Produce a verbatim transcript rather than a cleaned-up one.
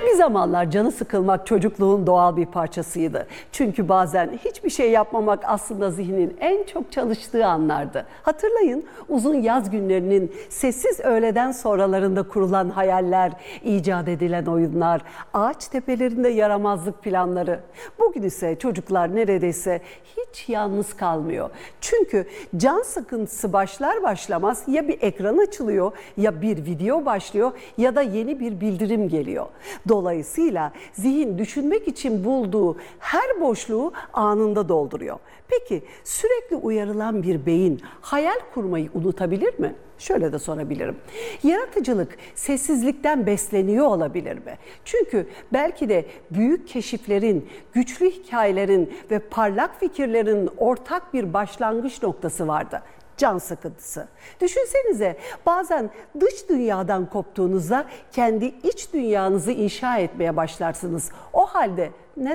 Bir zamanlar canı sıkılmak çocukluğun doğal bir parçasıydı. Çünkü bazen hiçbir şey yapmamak aslında zihnin en çok çalıştığı anlardı. Hatırlayın, uzun yaz günlerinin sessiz öğleden sonralarında kurulan hayaller, icat edilen oyunlar, ağaç tepelerinde yaramazlık planları. Bugün ise çocuklar neredeyse hiç yalnız kalmıyor. Çünkü can sıkıntısı başlar başlamaz ya bir ekran açılıyor, ya bir video başlıyor ya da yeni bir bildirim geliyor. Dolayısıyla zihin düşünmek için bulduğu her boşluğu anında dolduruyor. Peki sürekli uyarılan bir beyin hayal kurmayı unutabilir mi? Şöyle de sorabilirim. Yaratıcılık sessizlikten besleniyor olabilir mi? Çünkü belki de büyük keşiflerin, güçlü hikayelerin ve parlak fikirlerin ortak bir başlangıç noktası vardı. Can sıkıntısı. Düşünsenize, bazen dış dünyadan koptuğunuzda kendi iç dünyanızı inşa etmeye başlarsınız. O halde ne